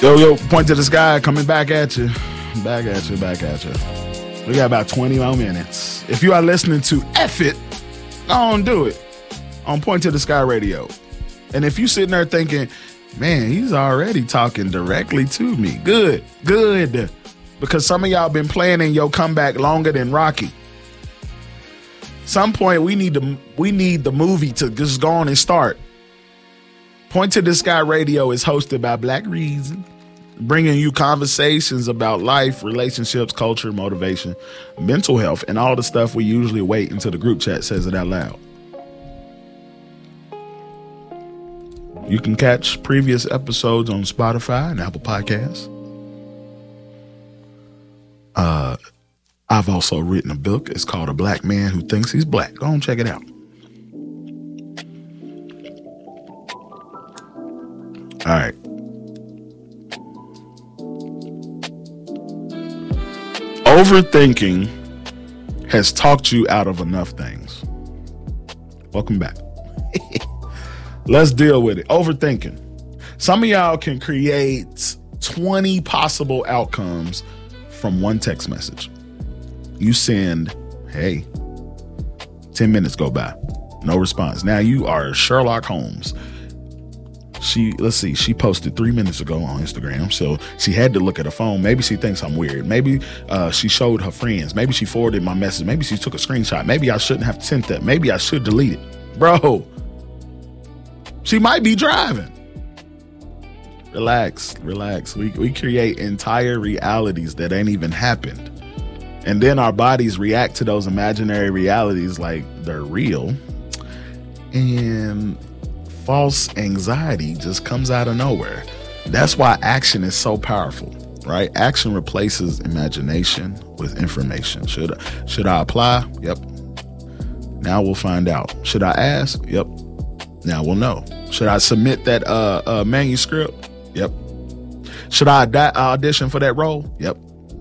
Yo, point to the sky, coming back at you. Back at you. We got about 20 more minutes. If you are listening to F It, don't do it on Point to the Sky Radio. And if you sitting there thinking, man, he's already talking directly to me. Good. Because some of y'all been planning your comeback longer than Rocky. Some point we need the movie to just go on and start. Point to the Sky Radio is hosted by Black Reason, bringing you conversations about life, relationships, culture, motivation, mental health, and all the stuff we usually wait until the group chat says it out loud. You can catch previous episodes on Spotify and Apple Podcasts. I've also written a book. It's called A Black Man Who Thinks He's Black. Go and check it out. All right. Overthinking has talked you out of enough things. Welcome back. Let's deal with it. Overthinking. Some of y'all can create 20 possible outcomes from one text message. You send, hey, 10 minutes go by. No response. Now you are Sherlock Holmes. She posted 3 minutes ago on Instagram, so she had to look at her phone. Maybe she thinks I'm weird. Maybe she showed her friends. Maybe she forwarded my message. Maybe she took a screenshot. Maybe I shouldn't have sent that. Maybe I should delete it. Bro, she might be driving. Relax. We create entire realities that ain't even happened. And then our bodies react to those imaginary realities like they're real. And false anxiety just comes out of nowhere. That's why action is so powerful, right? Action replaces imagination with information. Should I apply? Yep. Now we'll find out. Should I ask? Yep. Now we'll know. Should I submit that manuscript? Yep. Should I audition for that role? Yep.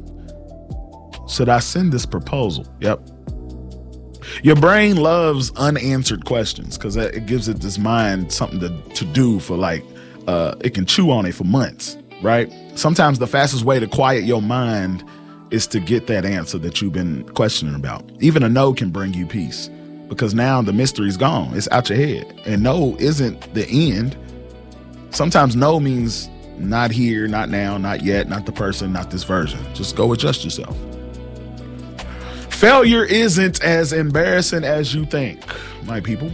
Should I send this proposal? Yep. Your brain loves unanswered questions because it gives it this mind something to do for it can chew on it for months, right? Sometimes the fastest way to quiet your mind is to get that answer that you've been questioning about. Even a no can bring you peace because now the mystery's gone. It's out your head. And no isn't the end. Sometimes no means not here, not now, not yet, not the person, not this version. Just go adjust yourself. Failure isn't as embarrassing as you think, my people.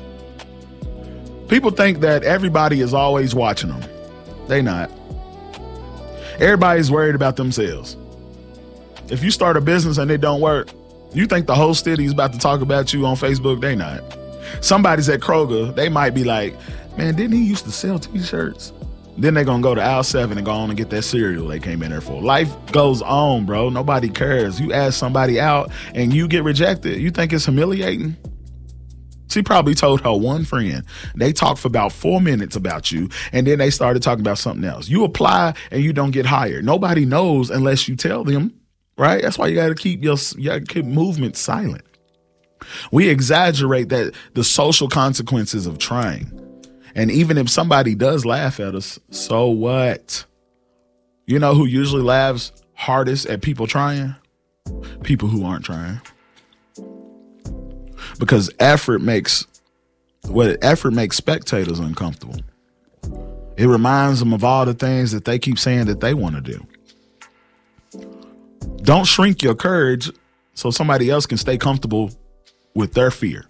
People think that everybody is always watching them. They not. Everybody's worried about themselves. If you start a business and it don't work, you think the whole city's about to talk about you on Facebook. They not. Somebody's at Kroger. They might be like, man, didn't he used to sell t-shirts? Then they're going to go to aisle 7 and go on and get that cereal they came in there for. Life goes on, bro. Nobody cares. You ask somebody out and you get rejected. You think it's humiliating? She probably told her one friend. They talked for about 4 minutes about you, and then they started talking about something else. You apply and you don't get hired. Nobody knows unless you tell them, right? That's why you got to keep movement silent. We exaggerate the social consequences of trying. And even if somebody does laugh at us, so what? You know who usually laughs hardest at people trying? People who aren't trying. Because effort makes spectators uncomfortable. It reminds them of all the things that they keep saying that they want to do. Don't shrink your courage so somebody else can stay comfortable with their fear.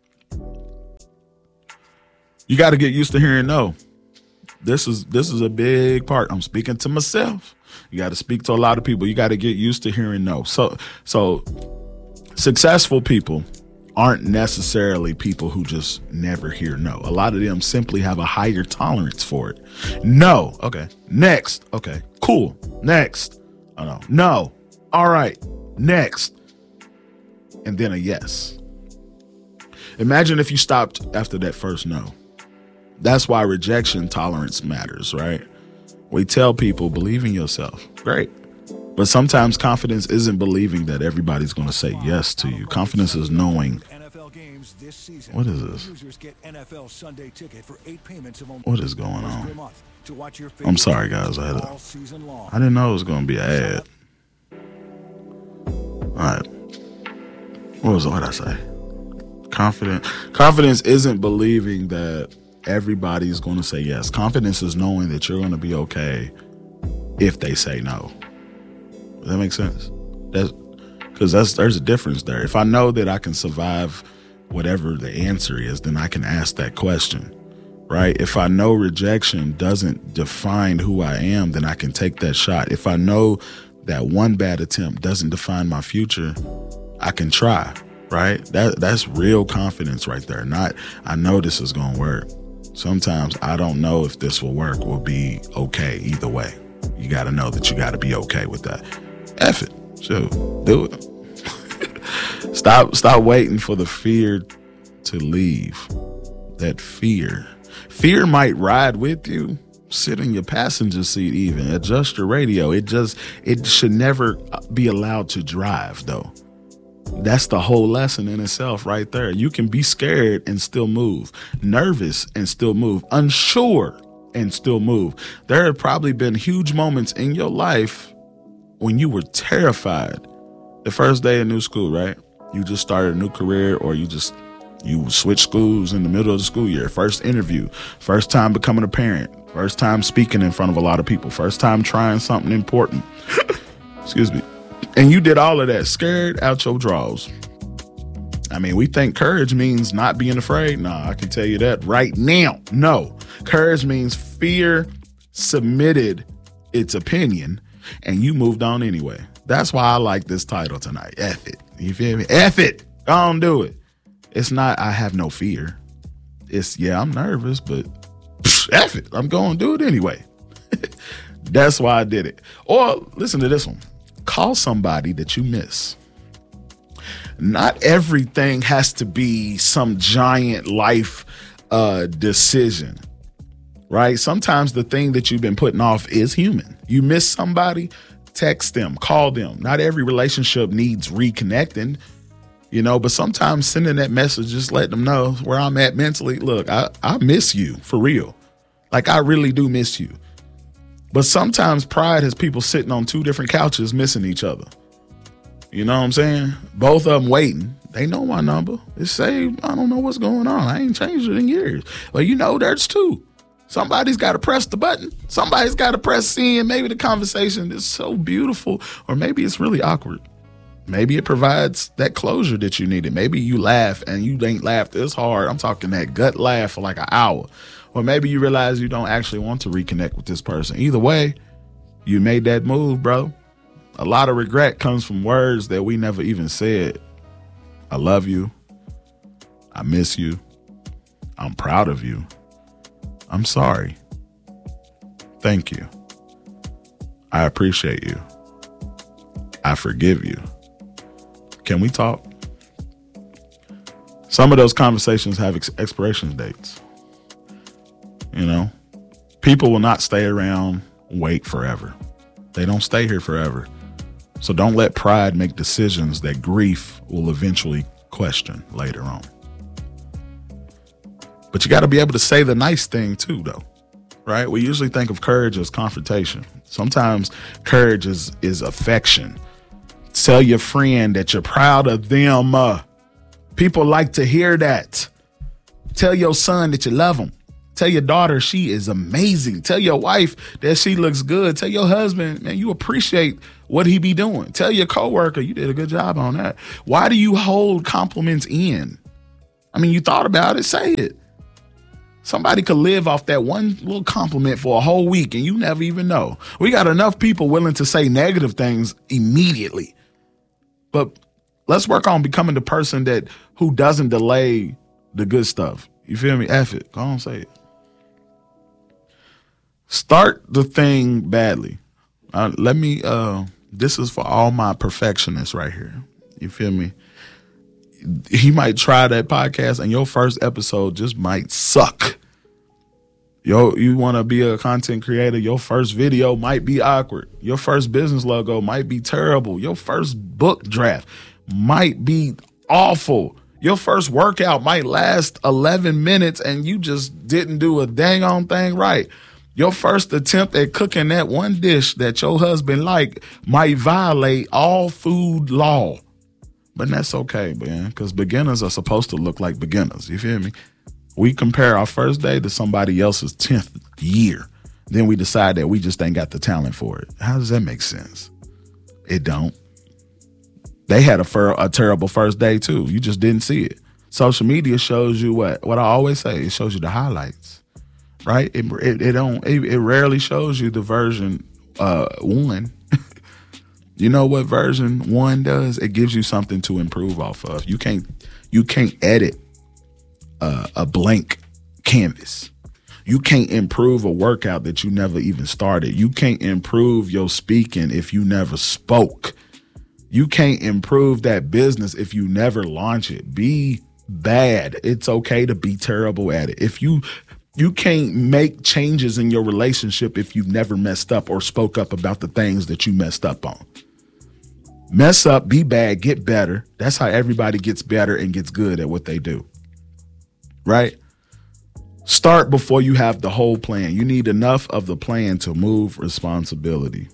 You got to get used to hearing no. This is a big part. I'm speaking to myself. You got to speak to a lot of people. You got to get used to hearing no. So successful people aren't necessarily people who just never hear no. A lot of them simply have a higher tolerance for it. No. Okay. Next. Okay. Cool. Next. Oh no. No. All right. Next. And then a yes. Imagine if you stopped after that first no. That's why rejection tolerance matters, right? We tell people, believe in yourself. Great. But sometimes confidence isn't believing that everybody's going to say yes to you. Confidence is knowing What is this? What is going on? I'm sorry, guys. I didn't know it was going to be an ad. All right. What did I say? Confidence isn't believing that everybody's going to say yes. Confidence is knowing that you're going to be okay if they say no. Does that make sense? There's a difference there. If I know that I can survive whatever the answer is, then I can ask that question, right? If I know rejection doesn't define who I am, then I can take that shot. If I know that one bad attempt doesn't define my future, I can try, right? That's real confidence right there. Not, I know this is going to work. Sometimes I don't know if this will work. Will be okay either way. You got to know that you got to be okay with that. F it. Shoot, do it. Stop waiting for the fear to leave. That fear might ride with you. Sit in your passenger seat, even adjust your radio. It should never be allowed to drive, though. That's the whole lesson in itself right there. You can be scared and still move, nervous and still move, unsure and still move. There have probably been huge moments in your life when you were terrified. The first day of new school, right? You just started a new career, or you switched schools in the middle of the school year. First interview, first time becoming a parent, first time speaking in front of a lot of people, first time trying something important. Excuse me. And you did all of that scared out your drawers. I mean, we think courage means not being afraid. Nah, I can tell you that right now. No, courage means fear submitted its opinion and you moved on anyway. That's why I like this title tonight. F it. You feel me? F it. Go on, do it. It's not, I have no fear. It's, yeah, I'm nervous, but F it. I'm going to do it anyway. That's why I did it. Or listen to this one. Call somebody that you miss. Not everything has to be some giant life decision, right? Sometimes the thing that you've been putting off is human. You miss somebody, text them, call them. Not every relationship needs reconnecting, but sometimes sending that message, just let them know where I'm at mentally. Look, I miss you for real. Like, I really do miss you. But sometimes pride has people sitting on two different couches missing each other. You know what I'm saying? Both of them waiting. They know my number. They say, I don't know what's going on. I ain't changed it in years. Well, there's two. Somebody's got to press the button. Somebody's got to press send. Maybe the conversation is so beautiful, or maybe it's really awkward. Maybe it provides that closure that you needed. Maybe you laugh and you ain't laughed this hard. I'm talking that gut laugh for like an hour. Or maybe you realize you don't actually want to reconnect with this person. Either way, you made that move, bro. A lot of regret comes from words that we never even said. I love you. I miss you. I'm proud of you. I'm sorry. Thank you. I appreciate you. I forgive you. Can we talk? Some of those conversations have expiration dates. People will not stay around, wait forever. They don't stay here forever. So don't let pride make decisions that grief will eventually question later on. But you got to be able to say the nice thing too, though, right? We usually think of courage as confrontation. Sometimes courage is affection. Tell your friend that you're proud of them. People like to hear that. Tell your son that you love him. Tell your daughter she is amazing. Tell your wife that she looks good. Tell your husband, man, you appreciate what he be doing. Tell your coworker you did a good job on that. Why do you hold compliments in? I mean, you thought about it, say it. Somebody could live off that one little compliment for a whole week and you never even know. We got enough people willing to say negative things immediately. But let's work on becoming the person who doesn't delay the good stuff. You feel me? F it. Go on, say it. Start the thing badly. This is for all my perfectionists right here. You feel me? He might try that podcast and your first episode just might suck. You want to be a content creator, your first video might be awkward. Your first business logo might be terrible. Your first book draft might be awful. Your first workout might last 11 minutes and you just didn't do a dang on thing right. Your first attempt at cooking that one dish that your husband might violate all food law. But that's okay, man, because beginners are supposed to look like beginners. You feel me? We compare our first day to somebody else's 10th year. Then we decide that we just ain't got the talent for it. How does that make sense? It don't. They had a terrible first day too. You just didn't see it. Social media shows you what I always say. It shows you the highlights, right? It rarely shows you the version 1. You know what version 1 does? It gives you something to improve off of. You can't edit a blank canvas. You can't improve a workout that you never even started. You can't improve your speaking if you never spoke. You can't improve that business if you never launch it. Be bad. It's okay to be terrible at it. If you can't make changes in your relationship if you've never messed up or spoke up about the things that you messed up on. Mess up, be bad, get better. That's how everybody gets better and gets good at what they do. Right? Start before you have the whole plan. You need enough of the plan to move responsibly.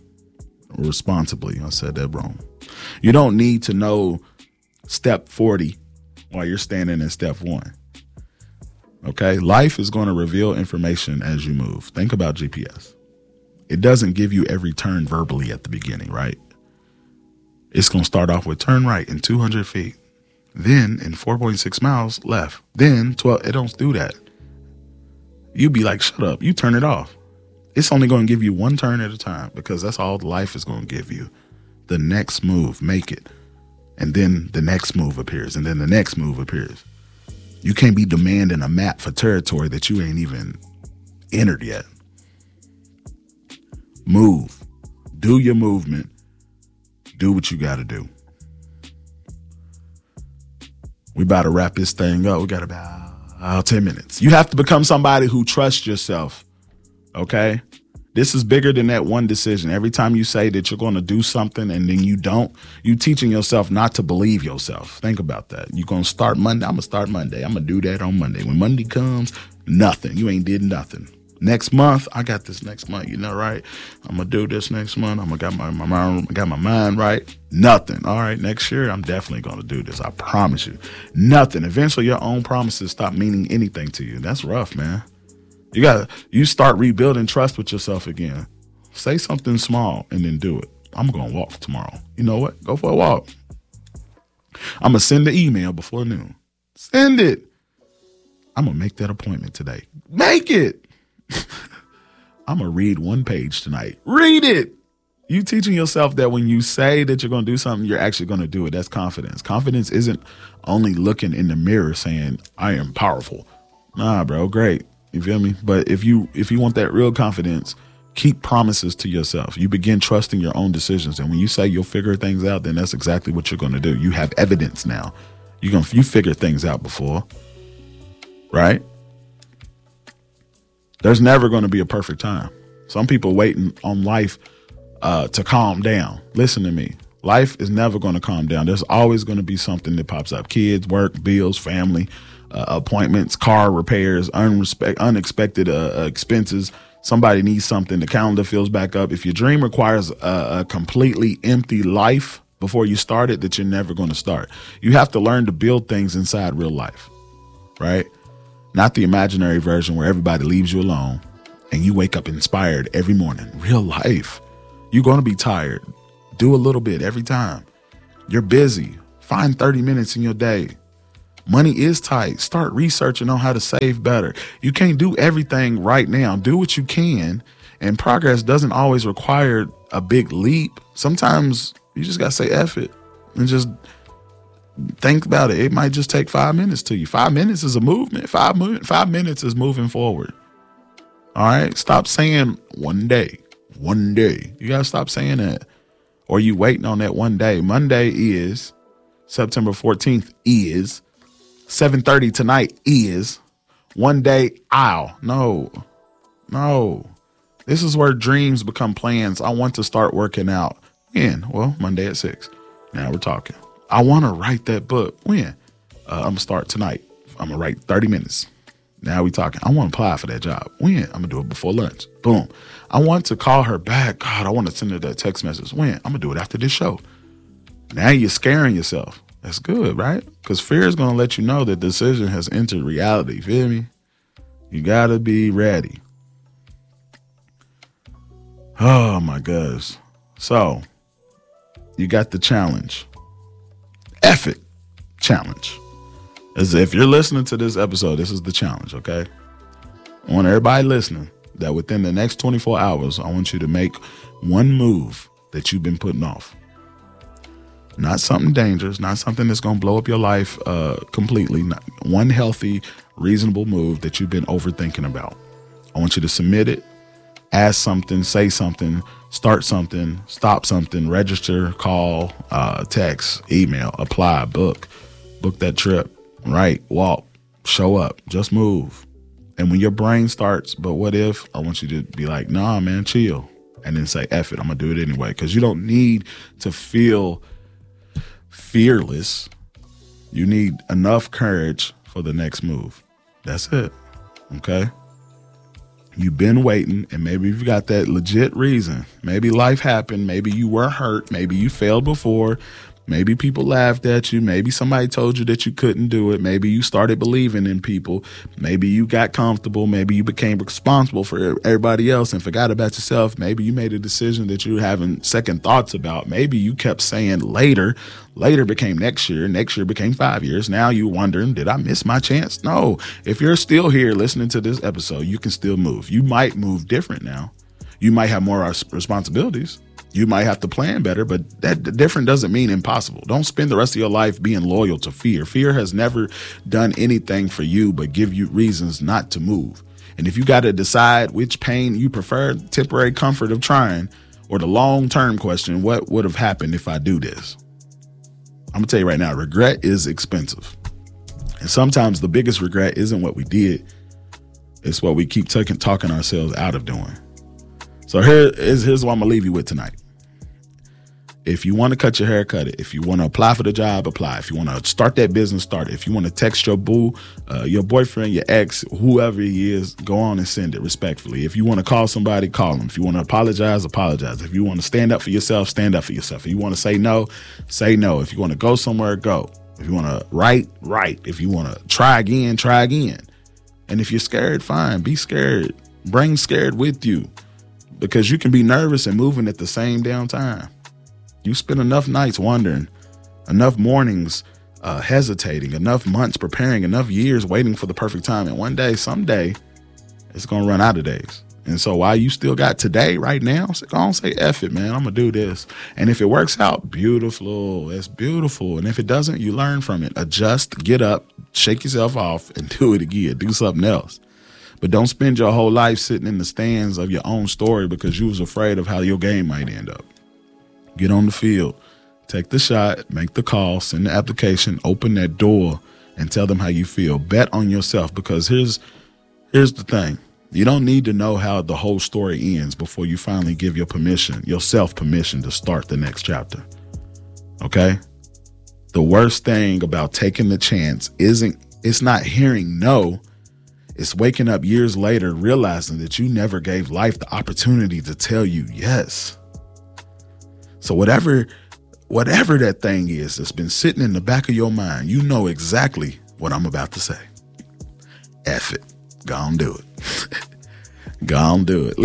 I said that wrong. You don't need to know step 40 while you're standing at step 1. Okay? Life is going to reveal information as you move. Think about GPS. It doesn't give you every turn verbally at the beginning, right? It's going to start off with turn right in 200 feet. Then in 4.6 miles left. Then 12. It don't do that. You be like, shut up. You turn it off. It's only going to give you one turn at a time because that's all life is going to give you. The next move, make it. And then the next move appears. And then the next move appears. You can't be demanding a map for territory that you ain't even entered yet. Move. Do your movement. Do what you got to do. We about to wrap this thing up. We got about 10 minutes. You have to become somebody who trusts yourself. Okay? This is bigger than that one decision. Every time you say that you're going to do something and then you don't, you teaching yourself not to believe yourself. Think about that. You're going to start Monday. I'm going to start Monday. I'm going to do that on Monday. When Monday comes, nothing. You ain't did nothing. Next month, I got this next month, you know, right? I'm going to do this next month. I'm going to got my mind right. Nothing. All right, next year, I'm definitely going to do this. I promise you. Nothing. Eventually, your own promises stop meaning anything to you. That's rough, man. You start rebuilding trust with yourself again. Say something small and then do it. I'm going to walk tomorrow. You know what? Go for a walk. I'm going to send the email before noon. Send it. I'm going to make that appointment today. Make it. I'm going to read one page tonight. Read it. You teaching yourself that when you say that you're going to do something, you're actually going to do it. That's confidence. Confidence isn't only looking in the mirror saying, I am powerful. Nah, bro. Great. You feel me? But if you want that real confidence, keep promises to yourself. You begin trusting your own decisions. And when you say you'll figure things out, then that's exactly what you're going to do. You have evidence now. You figured things out before. Right? There's never going to be a perfect time. Some people waiting on life to calm down. Listen to me. Life is never going to calm down. There's always going to be something that pops up. Kids, work, bills, family, appointments, car repairs, unexpected expenses. Somebody needs something. The calendar fills back up. If your dream requires a completely empty life before you start it, that you're never going to start. You have to learn to build things inside real life, right? Not the imaginary version where everybody leaves you alone and you wake up inspired every morning. Real life. You're going to be tired. Do a little bit every time. You're busy. Find 30 minutes in your day. Money is tight. Start researching on how to save better. You can't do everything right now. Do what you can. And progress doesn't always require a big leap. Sometimes you just got to say F it and just think about it. It might just take 5 minutes to you. 5 minutes is a movement. 5 minutes is moving forward. All right. Stop saying one day. One day. You got to stop saying that. Or you waiting on that one day. Monday is September 14th is 7:30 tonight is one day. No. This is where dreams become plans. I want to start working out. When? Well, Monday at 6. Now we're talking. I want to write that book. When? I'm going to start tonight. I'm going to write 30 minutes. Now we talking. I want to apply for that job. When? I'm going to do it before lunch. Boom. I want to call her back. God, I want to send her that text message. When? I'm going to do it after this show. Now you're scaring yourself. That's good, right? Because fear is going to let you know that the decision has entered reality. Feel me? You got to be ready. Oh, my gosh. So you got the challenge. F it. Challenge. As if you're listening to this episode, this is the challenge, okay? I want everybody listening that within the next 24 hours, I want you to make one move that you've been putting off. Not something dangerous, not something that's going to blow up your life completely. Not one healthy, reasonable move that you've been overthinking about. I want you to submit it, ask something, say something, start something, stop something, register, call, text, email, apply, book that trip. Right, walk, show up, just move. And when your brain starts, but what if, I want you to be like, nah, man, chill. And then say, F it, I'm going to do it anyway. Because you don't need to feel fearless. You need enough courage for the next move. That's it. Okay? You've been waiting, and maybe you've got that legit reason. Maybe life happened. Maybe you were hurt. Maybe you failed before. Maybe people laughed at you. Maybe somebody told you that you couldn't do it. Maybe you started believing in people. Maybe you got comfortable. Maybe you became responsible for everybody else and forgot about yourself. Maybe you made a decision that you're having second thoughts about. Maybe you kept saying later. Later became next year. Next year became 5 years. Now you're wondering, did I miss my chance? No. If you're still here listening to this episode, you can still move. You might move different now. You might have more responsibilities. You might have to plan better, but that different doesn't mean impossible. Don't spend the rest of your life being loyal to fear. Fear has never done anything for you but give you reasons not to move. And if you got to decide which pain you prefer, temporary comfort of trying or the long-term question, what would have happened if I do this? I'm going to tell you right now, regret is expensive. And sometimes the biggest regret isn't what we did. It's what we keep talking ourselves out of doing. So here's what I'm going to leave you with tonight. If you want to cut your hair, cut it. If you want to apply for the job, apply. If you want to start that business, start it. If you want to text your boo, your boyfriend, your ex, whoever he is, go on and send it respectfully. If you want to call somebody, call them. If you want to apologize, apologize. If you want to stand up for yourself, stand up for yourself. If you want to say no, say no. If you want to go somewhere, go. If you want to write. If you want to try again, try again. And if you're scared, fine, be scared. Bring scared with you because you can be nervous and moving at the same damn time. You spend enough nights wondering, enough mornings hesitating, enough months preparing, enough years waiting for the perfect time. And one day, someday, it's going to run out of days. And so while you still got today, right now, go on, say, F it, man, I'm going to do this. And if it works out, beautiful. It's beautiful. And if it doesn't, you learn from it. Adjust, get up, shake yourself off, and do it again. Do something else. But don't spend your whole life sitting in the stands of your own story because you was afraid of how your game might end up. Get on the field, take the shot, make the call, send the application, open that door, and tell them how you feel. Bet on yourself because here's the thing. You don't need to know how the whole story ends before you finally give yourself permission to start the next chapter. Okay? The worst thing about taking the chance it's not hearing no. It's waking up years later realizing that you never gave life the opportunity to tell you yes. So whatever that thing is that's been sitting in the back of your mind, you know exactly what I'm about to say. F it. Go on, do it. Go on, do it.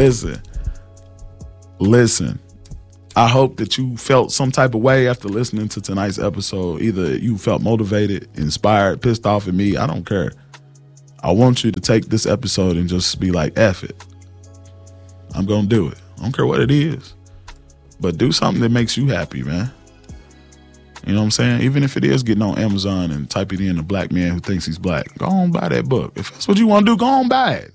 Listen. I hope that you felt some type of way after listening to tonight's episode. Either you felt motivated, inspired, pissed off at me. I don't care. I want you to take this episode and just be like, F it. I'm going to do it. I don't care what it is. But do something that makes you happy, man. You know what I'm saying? Even if it is getting on Amazon and type it in, a black man who thinks he's black, go on buy that book. If that's what you want to do, go on buy it.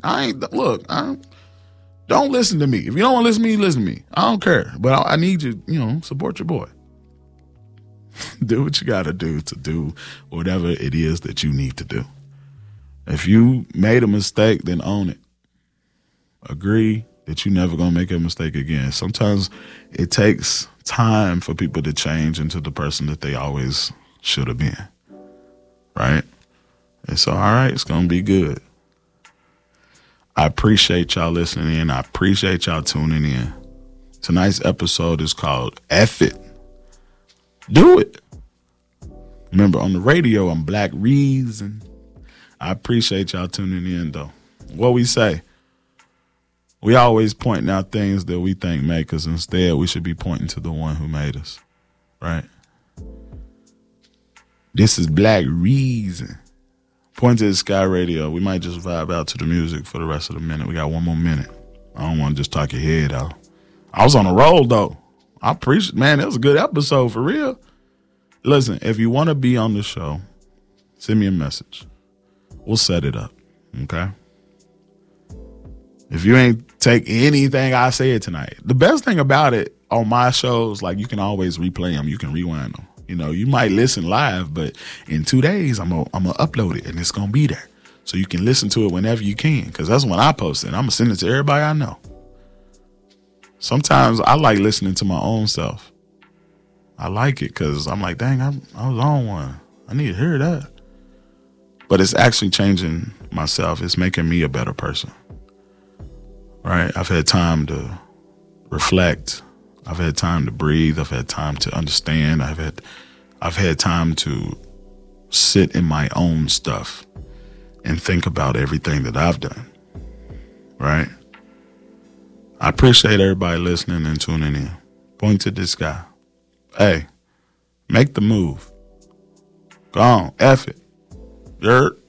Don't listen to me. If you don't want to listen to me, listen to me. I don't care. But I need you, support your boy. Do what you got to do whatever it is that you need to do. If you made a mistake, then own it. Agree that you're never going to make a mistake again. Sometimes it takes time for people to change into the person that they always should have been. right? And so, all right, it's going to be good. I appreciate y'all listening in. I appreciate y'all tuning in. Tonight's episode is called F It. Do it. Remember, on the radio, I'm Black Reason. I appreciate y'all tuning in, though. What we say? We always pointing out things that we think make us. Instead, we should be pointing to the one who made us, right? This is Black Reason. Point to the Sky Radio. We might just vibe out to the music for the rest of the minute. We got one more minute. I don't want to just talk your head out. I was on a roll, though. I appreciate, man, that was a good episode, for real. Listen, if you want to be on the show, send me a message. We'll set it up, okay? If you ain't take anything I said tonight, the best thing about it on my shows, like, you can always replay them. You can rewind them. You know, you might listen live, but in 2 days, I'm gonna upload it, and it's going to be there. So you can listen to it whenever you can, because that's when I post it. I'm going to send it to everybody I know. Sometimes I like listening to my own self. I like it because I'm like, dang, I was on one. I need to hear that. But it's actually changing myself. It's making me a better person. Right? I've had time to reflect. I've had time to breathe. I've had time to understand. I've had time to sit in my own stuff and think about everything that I've done. Right? I appreciate everybody listening and tuning in. Point to this guy. Hey, make the move. Go on, F it. You're